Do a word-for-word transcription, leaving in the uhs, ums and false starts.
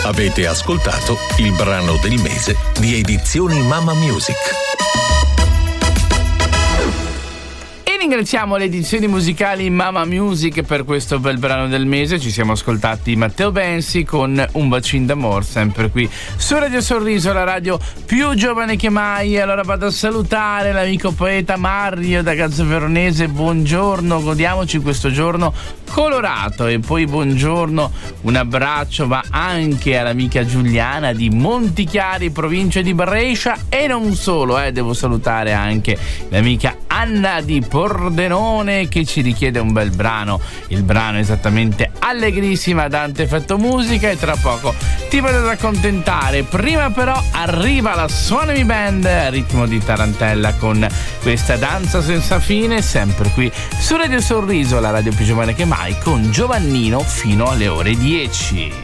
Avete ascoltato il brano del mese di Edizioni Mamma Music. Ringraziamo le edizioni musicali Mamma Music per questo bel brano del mese. Ci siamo ascoltati Matteo Bensi con Un bacin d'amor, sempre qui su Radio Sorriso, la radio più giovane che mai. Allora vado a salutare l'amico poeta Mario da Gazzoveronese. Buongiorno, godiamoci questo giorno colorato. E poi buongiorno, un abbraccio va anche all'amica Giuliana di Montichiari, provincia di Brescia. E non solo, eh, devo salutare anche l'amica Anna di Pordenone che ci richiede un bel brano, il brano esattamente Allegrissima, Dante Effetto Musica, e tra poco ti vado ad accontentare. Prima però arriva la Suonami Band a ritmo di tarantella con questa danza senza fine, sempre qui su Radio Sorriso, la radio più giovane che mai, con Giovannino fino alle ore dieci.